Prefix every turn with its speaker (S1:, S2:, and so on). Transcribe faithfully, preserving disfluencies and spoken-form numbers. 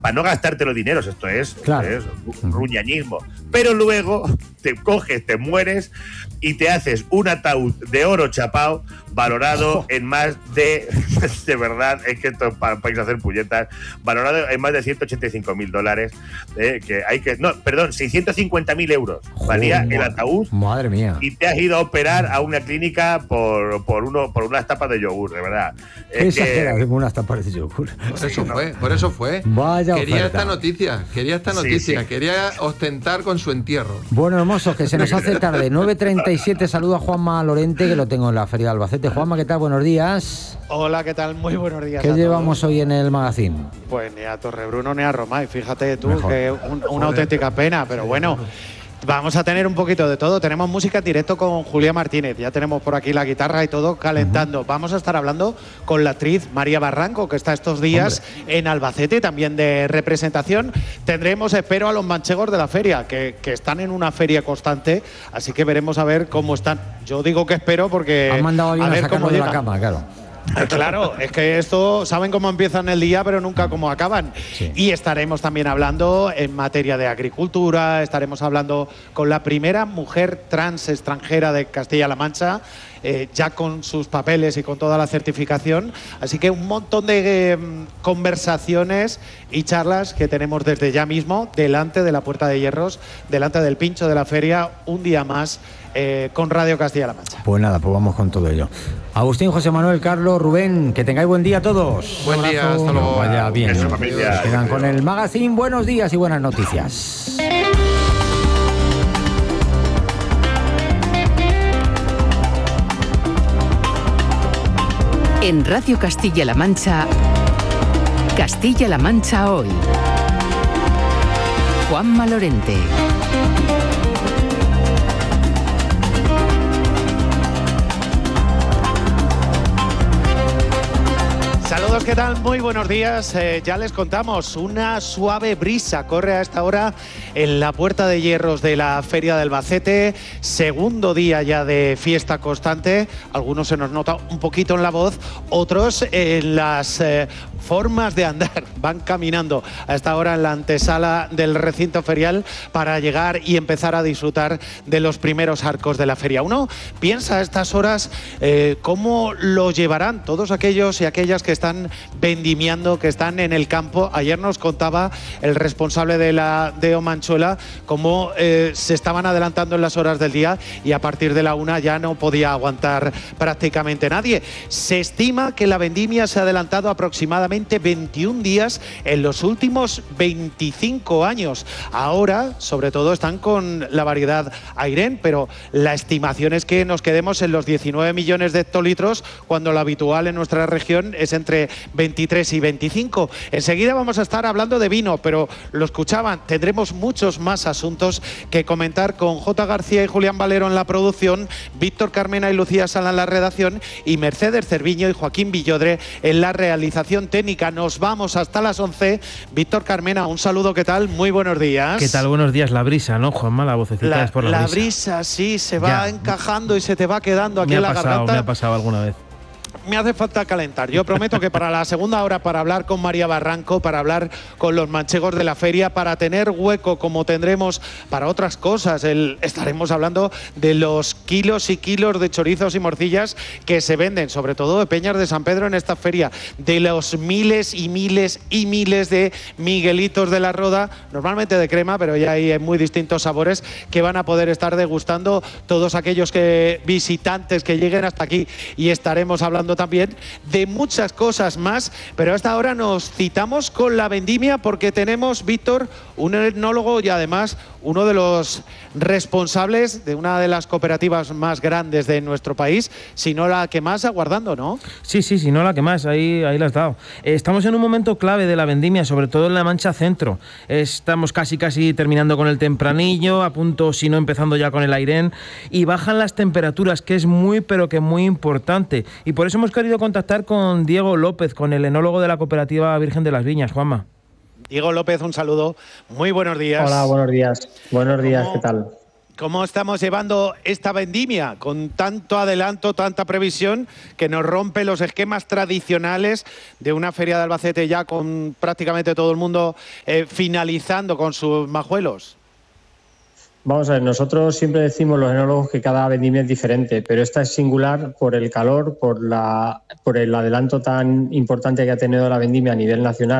S1: para no gastarte los dineros, esto es,
S2: claro.
S1: esto es ruñañismo. Pero luego te coges, te mueres y te haces un ataúd de oro chapao valorado oh. en más de, de verdad, es que esto es para, para hacer puñetas, valorado en más de ciento ochenta y cinco mil dólares, eh, que hay que, no, perdón, seiscientos cincuenta mil euros valía oh, el ataúd.
S2: Madre mía.
S1: Y te has ido a operar a una clínica por, por, uno, por unas tapas de yogur, de verdad.
S2: Qué es exagerado, que unas tapas de yogur.
S3: Por eso fue, por eso fue.
S2: Vaya
S3: quería
S2: oferta.
S3: esta noticia, quería esta noticia, sí, sí. quería ostentar con su entierro.
S2: Bueno, hermosos, que se nos hace tarde. nueve treinta y siete, saludo a Juanma Lorente, que lo tengo en la Feria de Albacete. Juanma, ¿qué tal? Buenos días.
S4: Hola, ¿qué tal? Muy buenos días.
S2: ¿Qué llevamos todos hoy en el magazine?
S4: Pues ni a Torrebruno ni a Roma, y fíjate tú, mejor. que un, una auténtica pena, pero bueno. Vamos a tener un poquito de todo. Tenemos música en directo con Julia Martínez. Ya tenemos por aquí la guitarra y todo calentando. Uh-huh. Vamos a estar hablando con la actriz María Barranco, que está estos días Hombre. en Albacete, también de representación. Tendremos, espero, a los manchegos de la feria, que, que están en una feria constante. Así que veremos a ver cómo están. Yo digo que espero porque...
S2: Han mandado a, a ver cómo de la cama, claro.
S4: Claro, es que esto saben cómo empiezan el día, pero nunca cómo acaban. Sí. Y estaremos también hablando en materia de agricultura, estaremos hablando con la primera mujer trans extranjera de Castilla-La Mancha, eh, ya con sus papeles y con toda la certificación. Así que un montón de eh, conversaciones y charlas que tenemos desde ya mismo, delante de la Puerta de Hierros, delante del pincho de la feria, un día más. Eh, con Radio Castilla-La Mancha.
S2: Pues nada, pues vamos con todo ello. Agustín, José Manuel, Carlos, Rubén, que tengáis buen día a todos.
S3: Buen día, hasta luego.
S2: Vaya bien. Quedan con el magazine. Buenos días y buenas noticias.
S5: En Radio Castilla-La Mancha, Castilla-La Mancha hoy. Juanma Lorente.
S4: Saludos, ¿qué tal? Muy buenos días. Eh, ya les contamos, una suave brisa corre a esta hora en la Puerta de Hierros de la Feria de Albacete. Segundo día ya de fiesta constante. Algunos se nos nota un poquito en la voz, otros en las eh, formas de andar. Van caminando a esta hora en la antesala del recinto ferial para llegar y empezar a disfrutar de los primeros arcos de la feria. Uno piensa a estas horas eh, cómo lo llevarán todos aquellos y aquellas que están vendimiando, que están en el campo. Ayer nos contaba el responsable de la D E O Manchuela cómo eh, se estaban adelantando en las horas del día y a partir de la una ya no podía aguantar prácticamente nadie. Se estima que la vendimia se ha adelantado aproximadamente veintiún días en los últimos veinticinco años. Ahora, sobre todo, están con la variedad Airén, pero la estimación es que nos quedemos en los diecinueve millones de hectolitros, cuando lo habitual en nuestra región es entre veintitrés y veinticinco. Enseguida vamos a estar hablando de vino, pero lo escuchaban, tendremos muchos más asuntos que comentar con J. García y Julián Valero en la producción, Víctor Carmena y Lucía Sala en la redacción y Mercedes Cerviño y Joaquín Villodre en la realización técnica. Nos vamos hasta las once. Víctor Carmena, un saludo, ¿qué tal? Muy buenos días.
S6: ¿Qué tal? Buenos días. La brisa, ¿no, Juanma? La vocecita
S4: la,
S6: es por la,
S4: la
S6: brisa.
S4: La brisa, sí, se va ya encajando y se te va quedando aquí
S6: me
S4: en la
S6: pasado,
S4: garganta.
S6: Me ha pasado alguna vez.
S4: Me hace falta calentar. Yo prometo que para la segunda hora, para hablar con María Barranco, para hablar con los manchegos de la feria, para tener hueco como tendremos para otras cosas, el, estaremos hablando de los kilos y kilos de chorizos y morcillas que se venden, sobre todo de Peñas de San Pedro en esta feria, de los miles y miles y miles de Miguelitos de la Roda, normalmente de crema, pero ya hay muy distintos sabores que van a poder estar degustando todos aquellos que, visitantes que lleguen hasta aquí, y estaremos hablando también de muchas cosas más, pero hasta ahora nos citamos con la vendimia porque tenemos, Víctor, un etnólogo y además uno de los responsables de una de las cooperativas más grandes de nuestro país, si no la que más, aguardando, ¿no?
S6: Sí, sí, si no la que más, ahí, ahí la has dado. Estamos en un momento clave de la vendimia, sobre todo en la Mancha Centro. Estamos casi casi terminando con el tempranillo, a punto, si no empezando ya con el Airén, y bajan las temperaturas, que es muy, pero que muy importante. Y por eso hemos querido contactar con Diego López, con el enólogo de la cooperativa Virgen de las Viñas. Juanma.
S4: Diego López, un saludo. Muy buenos días.
S7: Hola, buenos días. Buenos días, ¿qué tal?
S4: ¿Cómo estamos llevando esta vendimia con tanto adelanto, tanta previsión que nos rompe los esquemas tradicionales de una feria de Albacete ya con prácticamente todo el mundo eh, finalizando con sus majuelos?
S7: Vamos a ver, nosotros siempre decimos los enólogos que cada vendimia es diferente, pero esta es singular por el calor, por, la, por el adelanto tan importante que ha tenido la vendimia a nivel nacional.